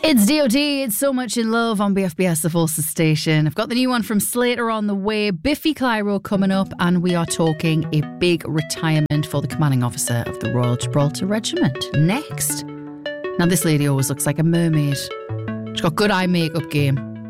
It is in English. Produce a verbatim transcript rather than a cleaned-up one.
It's D O D, it's So Much in Love on B F B S, the Forces station. I've got the new one from Slater on the way, Biffy Clyro coming up, and we are talking a big retirement for the commanding officer of the Royal Gibraltar Regiment. Next. Now, this lady always looks like a mermaid. She's got good eye makeup game.